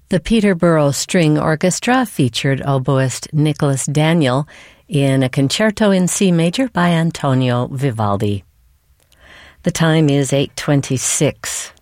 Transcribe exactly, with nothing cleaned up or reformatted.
The Peterborough String Orchestra featured oboist Nicholas Daniel in a concerto in C major by Antonio Vivaldi. The time is eight twenty-six.